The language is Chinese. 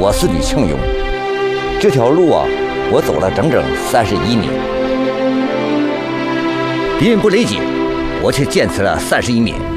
我是李庆勇。这条路啊，我走了整整31年。别人不理解，我却坚持了31年。